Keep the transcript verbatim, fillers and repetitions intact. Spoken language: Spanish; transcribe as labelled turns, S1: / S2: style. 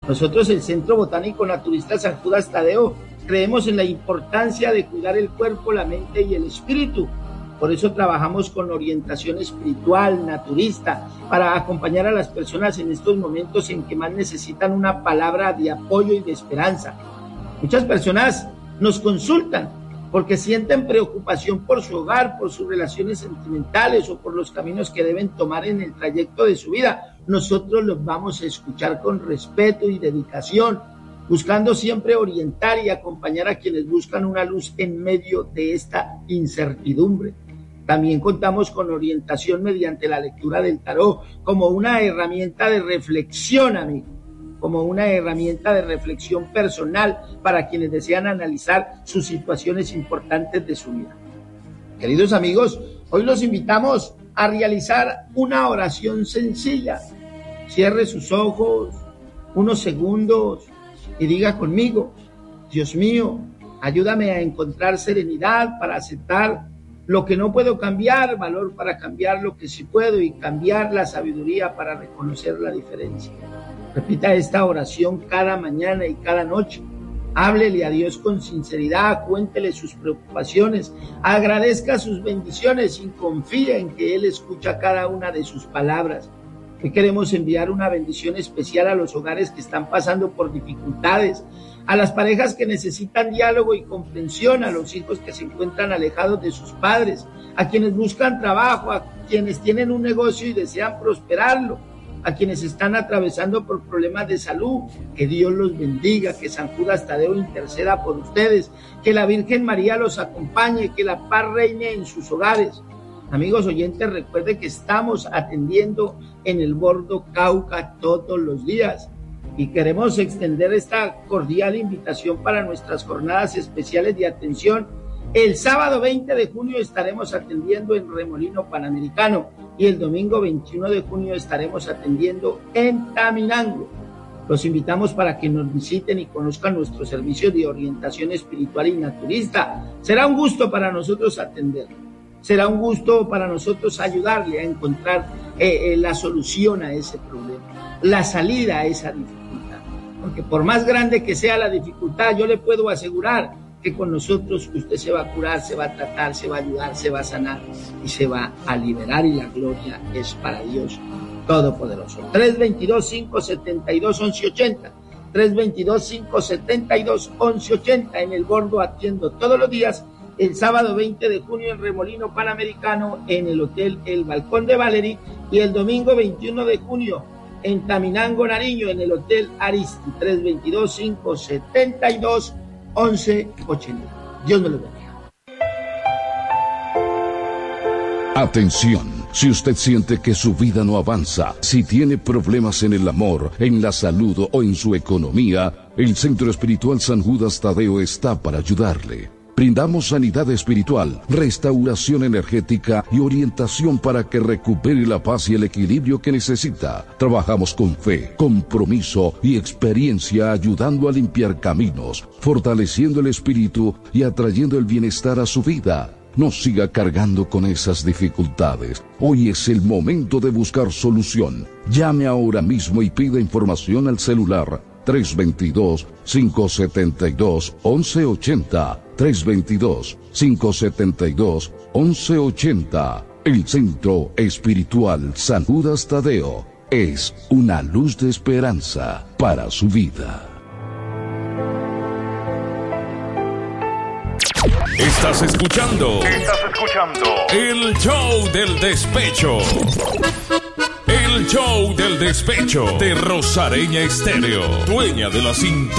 S1: Nosotros, el Centro Botánico Naturista San Judas Tadeo, creemos en la importancia de cuidar el cuerpo, la mente y el espíritu. Por eso trabajamos con orientación espiritual, naturista, para acompañar a las personas en estos momentos en que más necesitan una palabra de apoyo y de esperanza. Muchas personas nos consultan porque sienten preocupación por su hogar, por sus relaciones sentimentales o por los caminos que deben tomar en el trayecto de su vida. Nosotros los vamos a escuchar con respeto y dedicación, buscando siempre orientar y acompañar a quienes buscan una luz en medio de esta incertidumbre. También contamos con orientación mediante la lectura del tarot como una herramienta de reflexión, amigo, como una herramienta de reflexión personal para quienes desean analizar sus situaciones importantes de su vida. Queridos amigos, hoy los invitamos a realizar una oración sencilla. Cierre sus ojos unos segundos y diga conmigo: Dios mío, ayúdame a encontrar serenidad para aceptar lo que no puedo cambiar, valor para cambiar lo que sí puedo y cambiar la sabiduría para reconocer la diferencia. Repita esta oración cada mañana y cada noche. Háblele a Dios con sinceridad, cuéntele sus preocupaciones, agradezca sus bendiciones y confía en que Él escucha cada una de sus palabras. Hoy queremos enviar una bendición especial a los hogares que están pasando por dificultades, a las parejas que necesitan diálogo y comprensión, a los hijos que se encuentran alejados de sus padres, a quienes buscan trabajo, a quienes tienen un negocio y desean prosperarlo, a quienes están atravesando por problemas de salud. Que Dios los bendiga, que San Judas Tadeo interceda por ustedes, que la Virgen María los acompañe, que la paz reine en sus hogares. Amigos oyentes, recuerde que estamos atendiendo en el Bordo Cauca todos los días y queremos extender esta cordial invitación para nuestras jornadas especiales de atención. El sábado veinte de junio estaremos atendiendo en Remolino Panamericano y el domingo veintiuno de junio estaremos atendiendo en Taminango. Los invitamos para que nos visiten y conozcan nuestros servicios de orientación espiritual y naturista. Será un gusto para nosotros atenderlo. Será un gusto para nosotros ayudarle a encontrar eh, eh, la solución a ese problema, la salida a esa dificultad. Porque por más grande que sea la dificultad, yo le puedo asegurar que con nosotros usted se va a curar, se va a tratar, se va a ayudar, se va a sanar y se va a liberar, y la gloria es para Dios Todopoderoso. tres dos dos, cinco siete dos, once ochenta, tres dos dos, cinco siete dos, once ochenta. En el Bordo atiendo todos los días. El sábado veinte de junio en Remolino Panamericano, en el Hotel El Balcón de Valery, y el domingo veintiuno de junio en Taminango, Nariño, en el Hotel Aristi. Tres dos dos, cinco siete dos, once ochenta. Dios me lo bendiga.
S2: Atención. Si usted siente que su vida no avanza, si tiene problemas en el amor, en la salud o en su economía, el Centro Espiritual San Judas Tadeo está para ayudarle. Brindamos sanidad espiritual, restauración energética y orientación para que recupere la paz y el equilibrio que necesita. Trabajamos con fe, compromiso y experiencia, ayudando a limpiar caminos, fortaleciendo el espíritu y atrayendo el bienestar a su vida. No siga cargando con esas dificultades. Hoy es el momento de buscar solución. Llame ahora mismo y pida información al celular tres dos dos, cinco siete dos, once ochenta. tres dos dos, cinco siete dos, once ochenta. El Centro Espiritual San Judas Tadeo es una luz de esperanza para su vida.
S3: Estás escuchando. Estás escuchando. El Show del Despecho. El Show del Despecho de Rosareña Estéreo, dueña de la cinta.